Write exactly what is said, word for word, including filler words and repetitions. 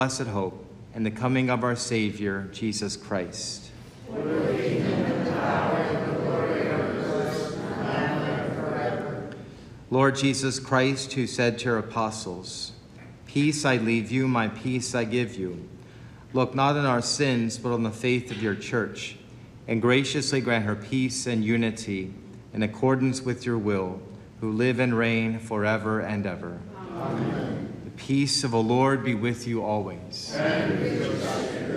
blessed hope, and the coming of our Savior, Jesus Christ. Lord Jesus Christ, who said to your apostles, "Peace I leave you, my peace I give you," look not on our sins, but on the faith of your church, and graciously grant her peace and unity in accordance with your will, who live and reign forever and ever. Amen. The peace of the Lord be with you always. And with your spirit.